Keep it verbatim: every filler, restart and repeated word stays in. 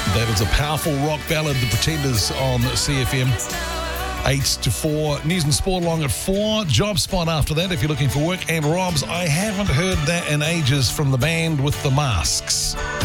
That is a powerful rock ballad, The Pretenders on C F M. eight to four. News and sport along at four. Job spot after that if you're looking for work. And Rob's, I haven't heard that in ages from the band with the masks.